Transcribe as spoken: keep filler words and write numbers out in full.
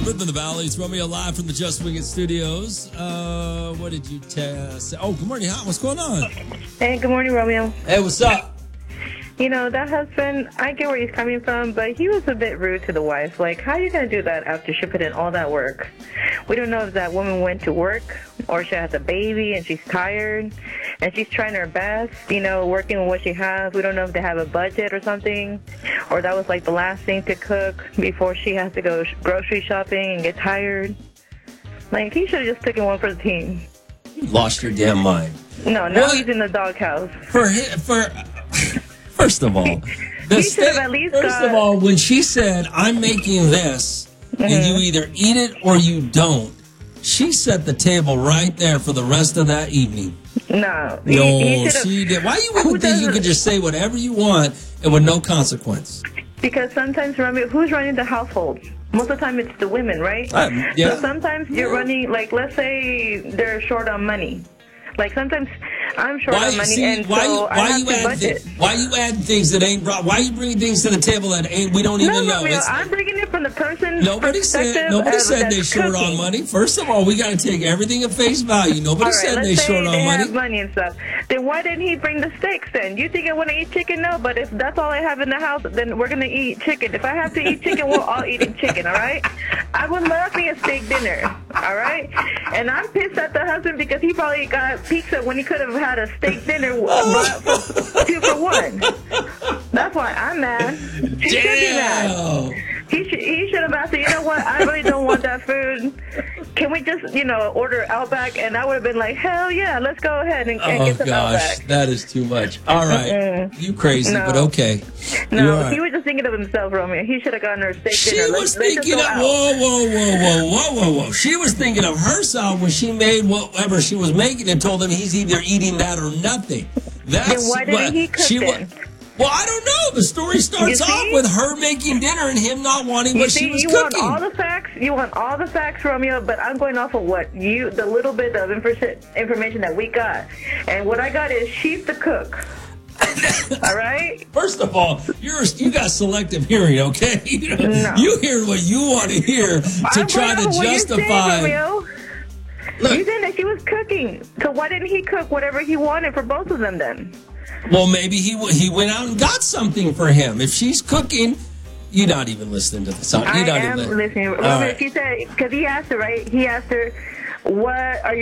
Rhythm in the Valley. It's Romeo live from the Just Wing It studios. Uh, what did you test? Oh, good morning. Hi, what's going on? Hey, good morning, Romeo. Hey, what's up? You know, that husband, I get where he's coming from, but he was a bit rude to the wife. Like, how are you going to do that after she put in all that work? We don't know if that woman went to work or she has a baby and she's tired and she's trying her best, you know, working with what she has. We don't know if they have a budget or something, or that was like the last thing to cook before she has to go grocery shopping and get tired. Like, he should have just taken one for the team. You lost your damn mind. No, now What? he's in the doghouse. For for first of all, the He sta- should have at least first got- of all, when she said, "I'm making this," and Mm-hmm. you either eat it or you don't, she set the table right there for the rest of that evening. No. He, No, he should've- she did. Why you Who would think you doesn't- could just say whatever you want and with no consequence? Because sometimes, Romeo, who's running the household? Most of the time, it's the women, right? Um, yeah. So sometimes you're running, like, let's say they're short on money. Like, sometimes I'm short Why, on money, see, and why, so you, I why have you to add budget. thi- why you add things that ain't brought? Why you bringing things to the table that ain't we don't No, even know? Romeo, It's- I'm bringing it from the person's Nobody said perspective nobody of- said that's they short on cooking. money. First of all, we got to take everything at face value. Nobody All right, said let's they say short they on money. have money and stuff. Then why didn't he bring the steaks then? You think I want to eat chicken? No, but if that's all I have in the house, then we're going to eat chicken. If I have to eat chicken, we're all eating chicken, all right? I would love me a steak dinner, all right? And I'm pissed at the husband because he probably got pizza when he could have had a steak dinner bought for two for one. That's why I'm mad. He should be mad. Damn. He should, he should have asked, you know what, I really don't want that food. Can we just, you know, order Outback? And I would have been like, hell yeah, let's go ahead and, and Oh get some gosh, Outback. that is too much. All right, Mm-mm. you crazy, No. but okay. No, You're right. he was just thinking of himself, Romeo. He should have gotten her steak She dinner. was Let's, let's just thinking go of out. whoa, whoa, whoa, whoa, whoa, whoa, whoa. She was thinking of herself when she made whatever she was making and told him he's either eating that or nothing. That's Then why didn't what he cook she wa- then? Well, I don't know. The story starts You see? off with her making dinner and him not wanting You what see, she was you cooking. want all the facts. You want all the facts, Romeo. But I'm going off of what you, the little bit of infor- information that we got, and what I got is she's the cook. All right. First of all, you're you got selective hearing, okay? You, know, No. you hear what you want to hear to I'm try going to off of what you're saying, justify. Romeo. Look, You said that she was cooking, so why didn't he cook whatever he wanted for both of them then? well, maybe he w- he went out and got something for him. If she's cooking, you're not even listening to the song. You're I not am even listening. All Romeo, right. she said, because he asked her, right? He asked her, what are you